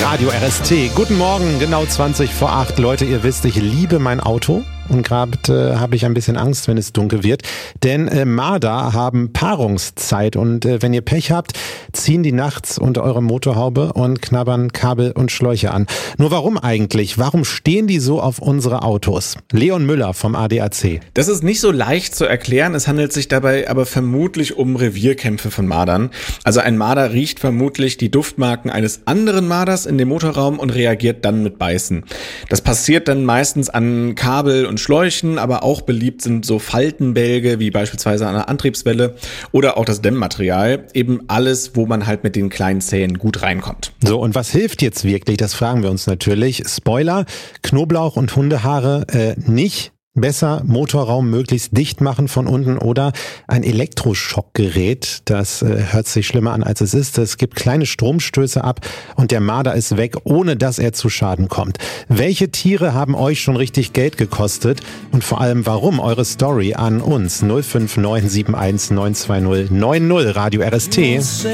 Radio RST. Guten Morgen, genau 20 vor 8. Leute, ihr wisst, ich liebe mein Auto. Und gerade habe ich ein bisschen Angst, wenn es dunkel wird. Denn Marder haben Paarungszeit. Und wenn ihr Pech habt, ziehen die nachts unter eure Motorhaube und knabbern Kabel und Schläuche an. Nur warum eigentlich? Warum stehen die so auf unsere Autos? Leon Müller vom ADAC. Das ist nicht so leicht zu erklären. Es handelt sich dabei aber vermutlich um Revierkämpfe von Mardern. Also ein Marder riecht vermutlich die Duftmarken eines anderen Marders in dem Motorraum und reagiert dann mit Beißen. Das passiert dann meistens an Kabel und Schläuchen, aber auch beliebt sind so Faltenbälge, wie beispielsweise an der Antriebswelle oder auch das Dämmmaterial. Eben alles, wo man halt mit den kleinen Zähnen gut reinkommt. So, und was hilft jetzt wirklich? Das fragen wir uns natürlich. Spoiler, Knoblauch und Hundehaare nicht. Besser Motorraum möglichst dicht machen von unten oder ein Elektroschockgerät. Das hört sich schlimmer an, als es ist. Es gibt kleine Stromstöße ab und der Marder ist weg, ohne dass er zu Schaden kommt. Welche Tiere haben euch schon richtig Geld gekostet? Und vor allem, warum? Eure Story an uns 05971 920 90 Radio RST.